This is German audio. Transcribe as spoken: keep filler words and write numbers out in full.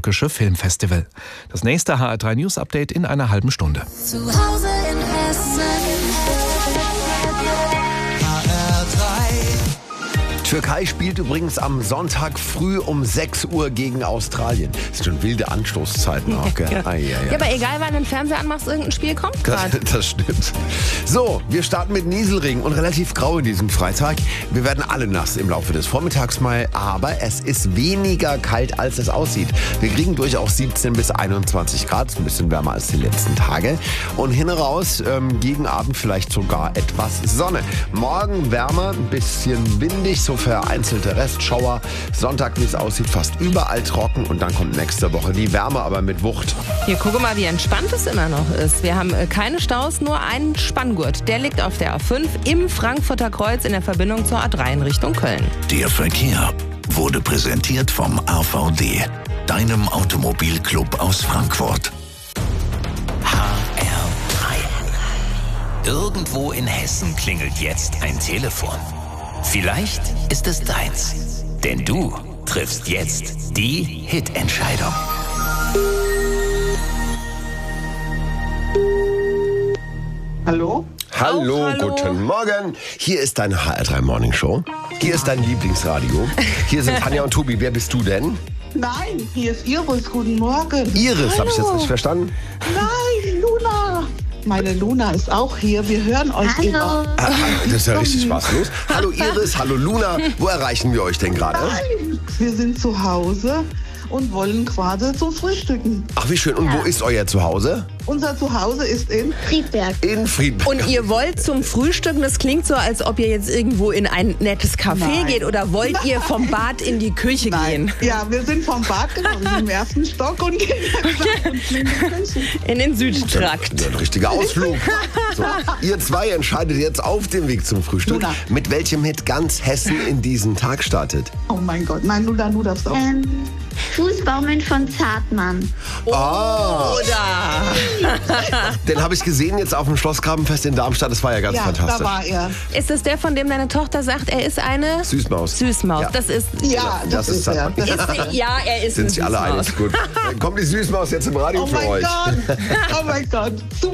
Völkische Filmfestival. Das nächste H R drei News Update in einer halben Stunde. Zu Hause in Hessen. H R drei. Türkei spielt übrigens am Sonntag früh um sechs Uhr gegen Australien. Das sind schon wilde Anstoßzeiten auch, gell? Ja. Ah, ja, ja. Ja, aber egal, wann du den Fernseher anmachst, irgendein Spiel kommt Das, gerade. das stimmt. So, wir starten mit Nieselregen und relativ grau in diesem Freitag. Wir werden alle nass im Laufe des Vormittags mal, aber es ist weniger kalt, als es aussieht. Wir kriegen durchaus siebzehn bis einundzwanzig Grad, ein bisschen wärmer als die letzten Tage. Und hin raus, ähm, gegen Abend vielleicht sogar etwas Sonne. Morgen wärmer, ein bisschen windig, so vereinzelte Restschauer. Sonntag, wie es aussieht, fast überall trocken und dann kommt nächste Woche die Wärme, aber mit Wucht. Hier, gucke mal, wie entspannt es immer noch ist. Wir haben äh, keine Staus, nur einen Spanngurt. Der liegt auf der A fünf im Frankfurter Kreuz in der Verbindung zur A drei in Richtung Köln. Der Verkehr wurde präsentiert vom A V D, deinem Automobilclub aus Frankfurt. H R drei. Irgendwo in Hessen klingelt jetzt ein Telefon. Vielleicht ist es deins, denn du triffst jetzt die Hitentscheidung. Hallo? Hallo, Auch hallo. guten Morgen. Hier ist deine H R drei Morning Show. Hier ist dein Lieblingsradio. Hier sind Tanja und Tobi. Wer bist du denn? Nein, hier ist Iris. Guten Morgen. Iris, habe ich jetzt richtig verstanden? Nein, Luna. Meine Luna ist auch hier. Wir hören euch immer. Ah, das ist ja richtig spaßlos. Hallo Iris, hallo Luna. Wo erreichen wir euch denn gerade? Nein, wir sind zu Hause und wollen gerade zum Frühstücken. Ach, wie schön. Und wo ist euer Zuhause? Unser Zuhause ist in Friedberg. In Friedberg. Und ihr wollt zum Frühstücken, das klingt so, als ob ihr jetzt irgendwo in ein nettes Café Nein. geht, oder wollt Nein. ihr vom Bad in die Küche gehen? Ja, wir sind vom Bad gekommen, im ersten Stock und gehen jetzt in die Küche. In den Südtrakt. Ein richtiger Ausflug. So, ihr zwei entscheidet jetzt auf dem Weg zum Frühstück, Luna. mit welchem Hit ganz Hessen in diesen Tag startet. Oh mein Gott, nein, Luna, du darfst auch. Ähm, Fußbaumeln von Zartmann. Ah, Oder? den habe ich gesehen jetzt auf dem Schlossgrabenfest in Darmstadt. Das war ja ganz Ja, da fantastisch. war er. Ist es der, von dem deine Tochter sagt, er ist eine Süßmaus. Süßmaus? Ja. Das ist... Ja, das, Das ist ist er. er. ist ja, er ist Sind eine sich alle Süßmaus. einig? Gut. Dann kommt die Süßmaus jetzt im Radio Oh für mein euch. Gott, oh mein Gott, super.